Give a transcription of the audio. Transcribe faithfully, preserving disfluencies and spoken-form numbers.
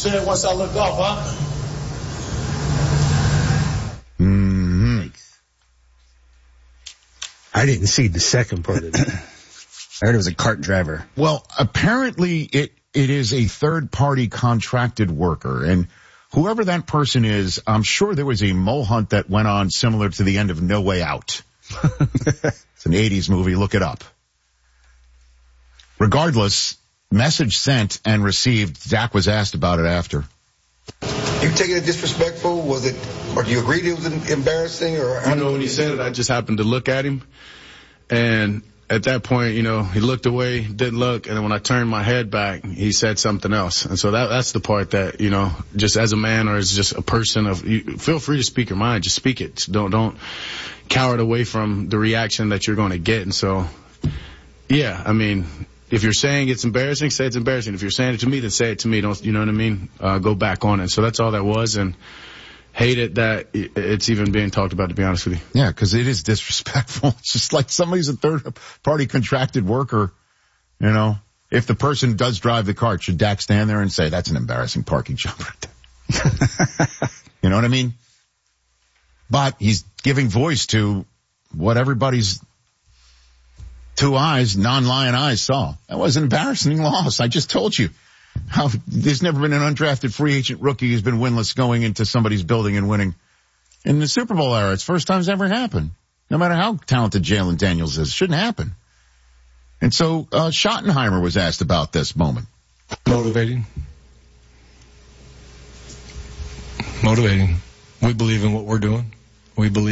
said once I looked off, huh? Mm-hmm. I didn't see the second part of it. I heard it was a cart driver. Well, apparently it, it is a third-party contracted worker, and whoever that person is, I'm sure there was a mole hunt that went on similar to the end of No Way Out. It's an eighties movie. Look it up. Regardless, message sent and received. Dak was asked about it after. You taking it disrespectful? Was it, or do you agree it was embarrassing? Or you know, when he said it, I just happened to look at him, and at that point, you know, he looked away, didn't look, and then when I turned my head back, he said something else. And so that that's the part that, you know, just as a man or as just a person of, you feel free to speak your mind, just speak it. Don't don't cower it away from the reaction that you're going to get. And so, yeah, I mean, if you're saying it's embarrassing, say it's embarrassing. If you're saying it to me, then say it to me. Don't, you know what I mean? Uh, go back on it. So that's all that was, and hate it that it's even being talked about, to be honest with you. Yeah, because it is disrespectful. It's just like somebody's a third-party contracted worker, you know. If the person does drive the cart, should Dak stand there and say, that's an embarrassing parking job right there? You know what I mean? But he's giving voice to what everybody's two eyes, non-lion eyes saw. That was an embarrassing loss. I just told you. How there's never been an undrafted free agent rookie who's been winless going into somebody's building and winning. In the Super Bowl era, it's first time it's ever happened. No matter how talented Jalen Daniels is, it shouldn't happen. And so uh, Schottenheimer was asked about this moment. Motivating. Motivating. We believe in what we're doing. We believe